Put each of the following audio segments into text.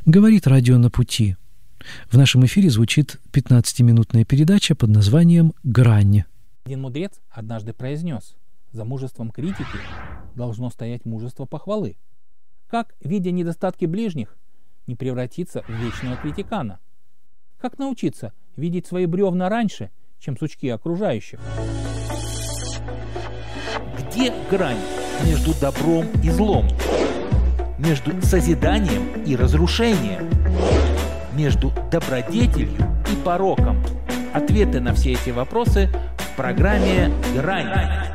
Говорит радио «На пути». В нашем эфире звучит 15-минутная передача под названием «Грань». Один мудрец однажды произнес: «За мужеством критики должно стоять мужество похвалы». Как, видя недостатки ближних, не превратиться в вечного критикана? Как научиться видеть свои бревна раньше, чем сучки окружающих? Где грань между добром и злом? Между созиданием и разрушением? Между добродетелью и пороком? Ответы на все эти вопросы в программе «Грань».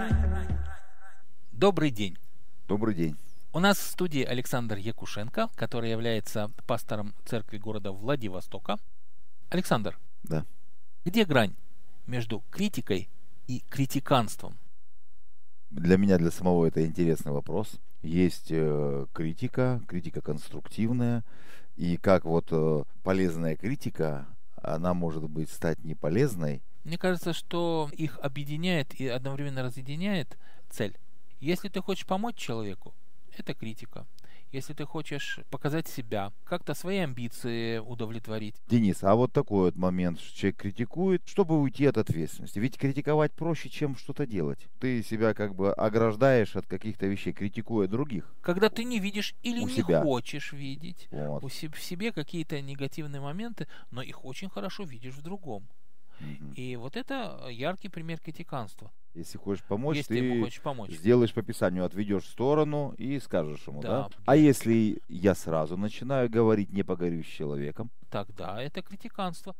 Добрый день. Добрый день. У нас в студии Александр Якушенко, который является пастором церкви города Владивостока. Александр, Да. где грань между критикой и критиканством? Для меня, для самого, это интересный вопрос. Есть критика конструктивная, и как полезная критика, она может быть стать неполезной. Мне кажется, что их объединяет и одновременно разъединяет цель. Если ты хочешь помочь человеку, это критика. Если ты хочешь показать себя, как-то свои амбиции удовлетворить. Денис, а вот такой вот момент, что человек критикует, чтобы уйти от ответственности. Ведь критиковать проще, чем что-то делать. Ты себя как бы ограждаешь от каких-то вещей, критикуя других. Когда ты не видишь или У не себя. хочешь видеть Вот. в себе какие-то негативные моменты, но их очень хорошо видишь в другом. Мгм. И вот это яркий пример критиканства. Если хочешь помочь, Если ты ему ты хочешь помочь. сделаешь по Писанию, отведешь в сторону и скажешь ему, да? Да. А если я сразу начинаю говорить, не поговорю с человеком? Тогда это критиканство.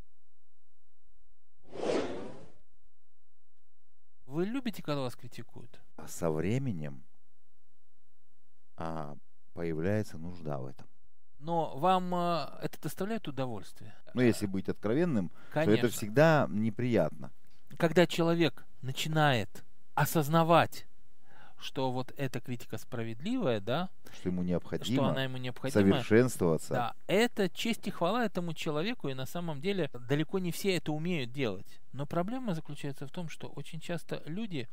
Вы любите, когда вас критикуют? А со временем появляется нужда в этом. Но вам это доставляет удовольствие? Но если быть откровенным, то Конечно. это всегда неприятно. Когда человек начинает осознавать, что вот эта критика справедливая, да, Что ему что необходимо она ему необходима, совершенствоваться. да, это честь и хвала этому человеку, и на самом деле далеко не все это умеют делать. Но проблема заключается в том, что очень часто люди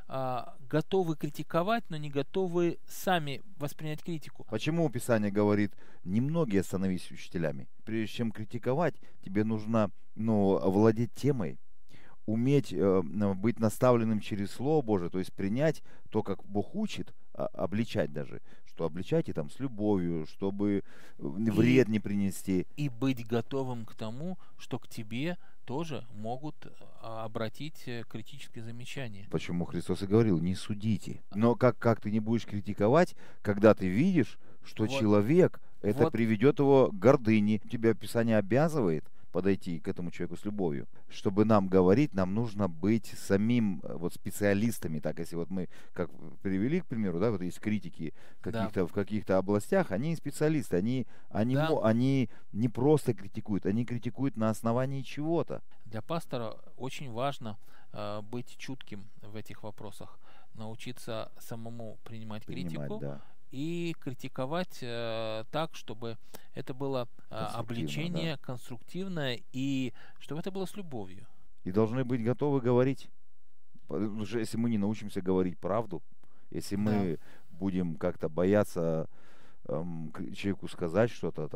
готовы критиковать, но не готовы сами воспринять критику. Почему Писание говорит, немногие становись учителями? Прежде чем критиковать, тебе нужно овладеть темой, уметь быть наставленным через Слово Божие, то есть принять то, как Бог учит, обличать даже, что обличайте там с любовью, чтобы вред не принести. И быть готовым к тому, что к тебе тоже могут обратить критические замечания. Почему Христос и говорил, не судите. Но как ты не будешь критиковать, когда ты видишь, что Вот. человек, это Вот. приведет его к гордыне. Тебя Писание обязывает подойти к этому человеку с любовью. Чтобы нам говорить, нам нужно быть самим специалистами. Так, если мы, как привели, к примеру, да, вот есть критики в каких-то областях, они специалисты, они не просто критикуют, они критикуют на основании чего-то. Для пастора очень важно быть чутким в этих вопросах, научиться самому принимать критику. Да. И критиковать так, чтобы это было обличение конструктивное, и чтобы это было с любовью. И должны быть готовы говорить. Потому что если мы не научимся говорить правду, если мы будем как-то бояться человеку сказать что-то,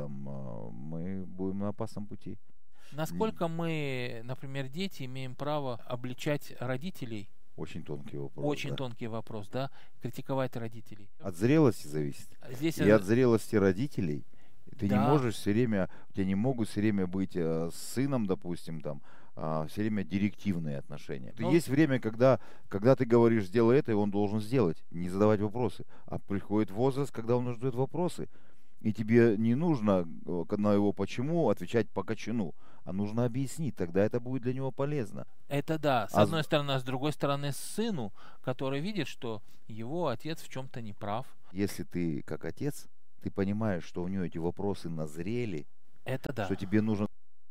мы будем на опасном пути. Насколько мы, например, дети, имеем право обличать родителей? Очень тонкий вопрос. Очень тонкий вопрос, да? Критиковать родителей. От зрелости зависит. Здесь И от зрелости родителей. Ты не Да. можешь все время, у тебя не могут все время быть с сыном, допустим, все время директивные отношения. Есть время, когда ты говоришь, сделай это, и он должен сделать, не задавать вопросы. А приходит возраст, когда он задает вопросы. И тебе не нужно на его почему отвечать по кочану, а нужно объяснить, тогда это будет для него полезно. Это да, с одной стороны, а с другой стороны сыну, который видит, что его отец в чем-то не прав. Если ты как отец, ты понимаешь, что у него эти вопросы назрели, это да. Что тебе нужно...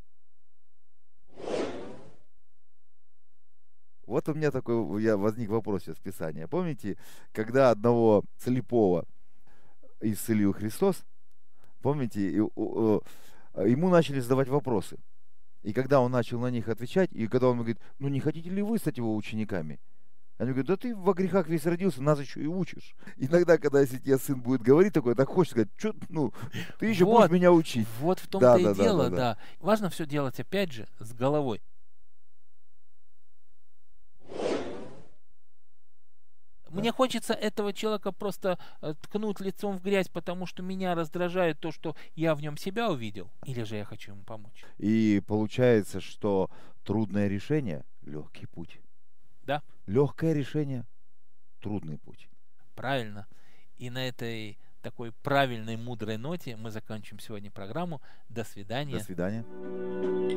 Вот у меня возник вопрос сейчас в Писании. Помните, когда одного слепого исцелил Христос, помните, ему начали задавать вопросы. И когда он начал на них отвечать, и когда он говорит, не хотите ли вы стать его учениками? Они говорят, да ты во грехах весь родился, нас еще и учишь. Иногда, когда если тебе сын будет говорить такое, так хочется сказать, что, ну, ты еще будешь меня учить. Вот в том-то и дело, да. Важно все делать, опять же, с головой. Мне хочется этого человека просто ткнуть лицом в грязь, потому что меня раздражает то, что я в нем себя увидел. Или же я хочу ему помочь. И получается, что трудное решение – легкий путь. Да. Легкое решение – трудный путь. Правильно. И на этой такой правильной, мудрой ноте мы заканчиваем сегодня программу. До свидания. До свидания.